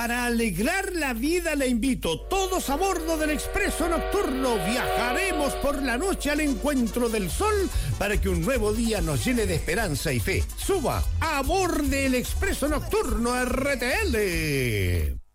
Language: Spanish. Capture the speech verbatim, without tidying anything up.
Para alegrar la vida le invito, todos a bordo del Expreso Nocturno. Viajaremos por la noche al encuentro del sol para que un nuevo día nos llene de esperanza y fe. Suba a bordo del Expreso Nocturno R T L.